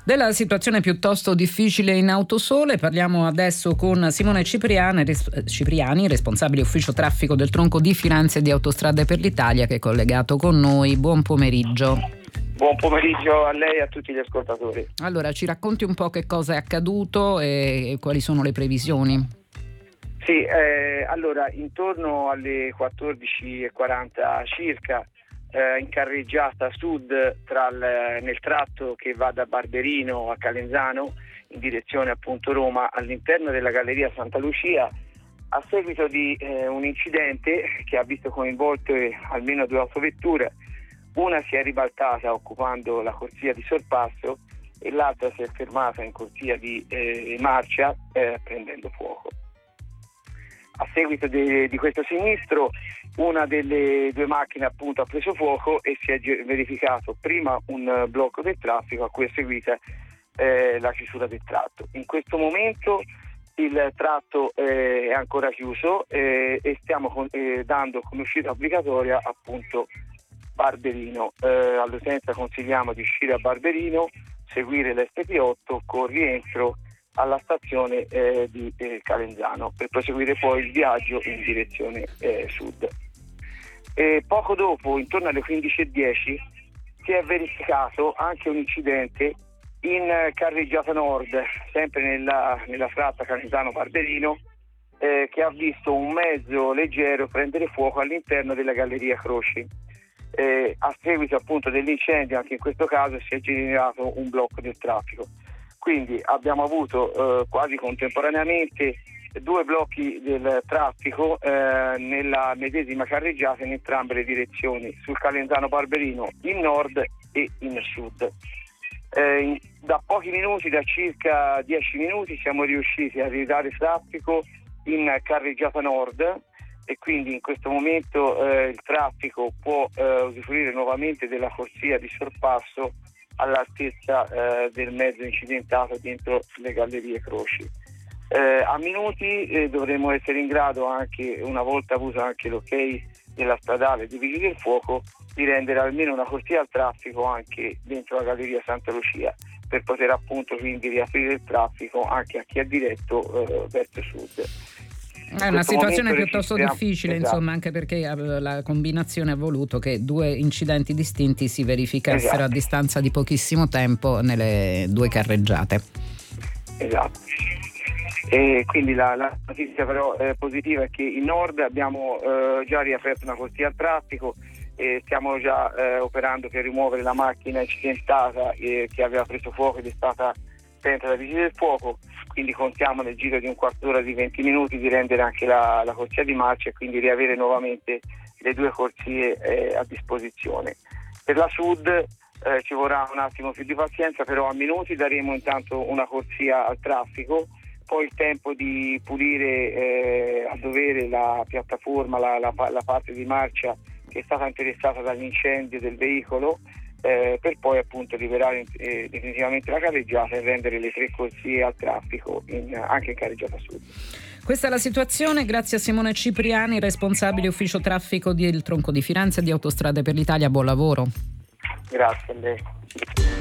Della situazione piuttosto difficile in Autosole parliamo adesso con Simone Cipriani, responsabile ufficio traffico del tronco di Firenze di Autostrade per l'Italia, che è collegato con noi. Buon pomeriggio. Buon pomeriggio a lei e a tutti gli ascoltatori. Allora, ci racconti un po' che cosa è accaduto e quali sono le previsioni? Sì, allora intorno alle 14:40 circa, in carreggiata sud nel tratto che va da Barberino a Calenzano in direzione appunto Roma, all'interno della galleria Santa Lucia, a seguito di un incidente che ha visto coinvolte almeno 2 autovetture. Una si è ribaltata occupando la corsia di sorpasso e l'altra si è fermata in corsia di marcia prendendo fuoco. A seguito di questo sinistro, una delle 2 macchine appunto ha preso fuoco e si è verificato prima un blocco del traffico, a cui è seguita la chiusura del tratto. In questo momento il tratto è ancora chiuso e stiamo dando come uscita obbligatoria appunto Barberino. All'utenza consigliamo di uscire a Barberino, seguire l'ST8 con rientro alla stazione di Calenzano per proseguire poi il viaggio in direzione sud. Poco dopo, intorno alle 15:10, si è verificato anche un incidente in carreggiata nord, sempre nella tratta Calenzano-Barberino, che ha visto un mezzo leggero prendere fuoco all'interno della galleria Croci. A seguito appunto dell'incendio, anche in questo caso, si è generato un blocco del traffico. Quindi abbiamo avuto quasi contemporaneamente 2 blocchi del traffico nella medesima carreggiata in entrambe le direzioni, sul Calenzano Barberino in nord e in sud. Da pochi minuti, da circa 10 minuti, siamo riusciti a ridare traffico in carreggiata nord e quindi in questo momento il traffico può usufruire nuovamente della corsia di sorpasso all'altezza del mezzo incidentato dentro le gallerie Croci. A minuti dovremo essere in grado, anche una volta avuto anche l'ok della stradale dei Vigili del Fuoco, di rendere almeno una corsia al traffico anche dentro la galleria Santa Lucia, per poter appunto quindi riaprire il traffico anche a chi è diretto verso sud. È una situazione piuttosto difficile, esatto. Insomma, anche perché la combinazione ha voluto che 2 incidenti distinti si verificassero, esatto, a distanza di pochissimo tempo nelle 2 carreggiate. Esatto. E quindi la notizia però positiva è che in nord abbiamo già riaperto una corsia al traffico e stiamo già operando per rimuovere la macchina incidentata che aveva preso fuoco ed è stata spenta dai Vigili del Fuoco. Quindi contiamo nel giro di un quarto d'ora, di 20 minuti, di rendere anche la corsia di marcia e quindi riavere nuovamente le 2 corsie a disposizione. Per la sud ci vorrà un attimo più di pazienza, però a minuti daremo intanto una corsia al traffico, poi il tempo di pulire a dovere la piattaforma, la parte di marcia che è stata interessata dall'incendio del veicolo, per poi appunto liberare definitivamente la carreggiata e rendere le 3 corsie al traffico anche in carreggiata sud. Questa è la situazione, grazie a Simone Cipriani, responsabile ufficio traffico del tronco di Firenze di Autostrade per l'Italia. Buon lavoro. Grazie a lei.